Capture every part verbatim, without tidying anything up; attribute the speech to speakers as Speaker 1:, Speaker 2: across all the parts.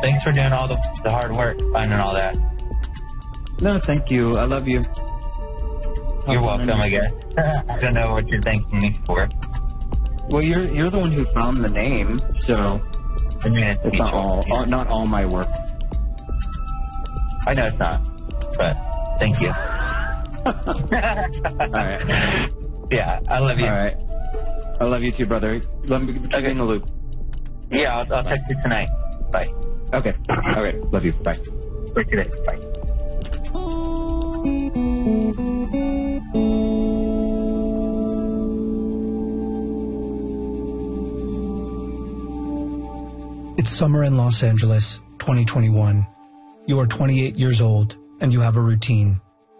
Speaker 1: thanks for doing all the, the hard work, finding all that.
Speaker 2: No, thank you. I love you.
Speaker 1: You're welcome, I guess. I don't know what you're thanking me for.
Speaker 2: Well, you're you're the one who found the name, so
Speaker 1: I mean, it's,
Speaker 2: it's not all, all not all my work.
Speaker 1: I know it's not, but thank you.
Speaker 2: All right.
Speaker 1: Yeah, I love you.
Speaker 2: All right. I love you too, brother. Let me keep
Speaker 1: Okay.
Speaker 2: in the loop.
Speaker 1: Yeah, I'll, I'll text you tonight. Bye.
Speaker 2: Okay. All right. Love you. Bye.
Speaker 1: For today. Bye.
Speaker 3: It's summer in Los Angeles, twenty twenty-one. You are twenty-eight years old, and you have a routine.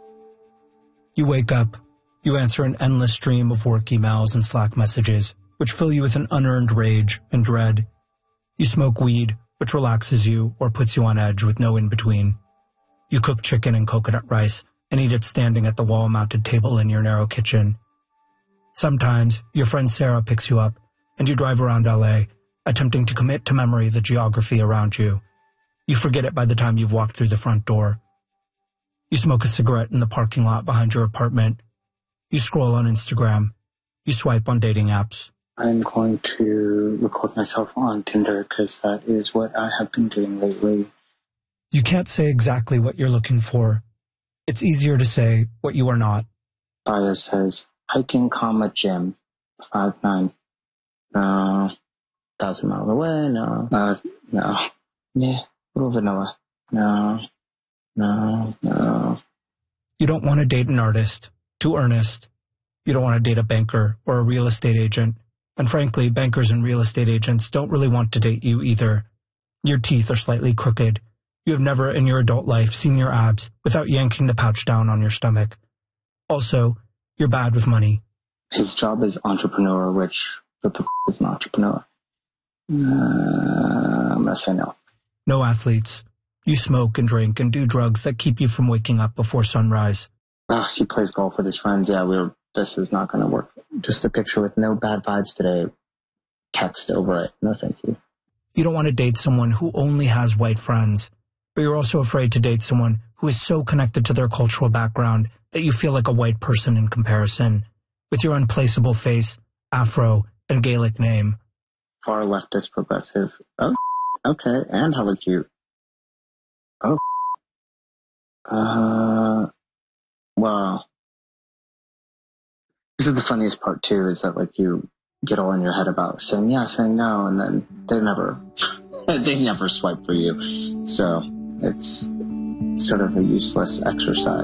Speaker 3: You wake up, you answer an endless stream of work emails and Slack messages, which fill you with an unearned rage and dread. You smoke weed, which relaxes you or puts you on edge with no in-between. You cook chicken and coconut rice and eat it standing at the wall-mounted table in your narrow kitchen. Sometimes, your friend Sarah picks you up, and you drive around L A, attempting to commit to memory the geography around you. You forget it by the time you've walked through the front door. You smoke a cigarette in the parking lot behind your apartment. You scroll on Instagram. You swipe on dating apps.
Speaker 4: I'm going to record myself on Tinder because that is what I have been doing lately.
Speaker 3: You can't say exactly what you're looking for. It's easier to say what you are not.
Speaker 4: Bio says, hiking, comma, gym, five nine. No. Thousand miles away, no. Uh, no. Yeah, little vanilla. No. No, no.
Speaker 3: You don't want to date an artist, too earnest. You don't want to date a banker or a real estate agent. And frankly, bankers and real estate agents don't really want to date you either. Your teeth are slightly crooked. You have never in your adult life seen your abs without yanking the pouch down on your stomach. Also, you're bad with money.
Speaker 4: His job is entrepreneur, which what the f*** is an entrepreneur? Uh, I'm going to say no.
Speaker 3: No athletes. You smoke and drink and do drugs that keep you from waking up before sunrise.
Speaker 4: Uh, he plays golf with his friends. Yeah, we were, this is not going to work. Just a picture with no bad vibes today. Text over it. No, thank you.
Speaker 3: You don't want to date someone who only has white friends, but you're also afraid to date someone who is so connected to their cultural background that you feel like a white person in comparison, with your unplaceable face, afro, and Gaelic name.
Speaker 4: Far leftist progressive. Oh, okay, and hella cute. Oh, uh, well, this is the funniest part too, is that like you get all in your head about saying yeah, saying no, and then they never, they never swipe for you. So it's sort of a useless exercise.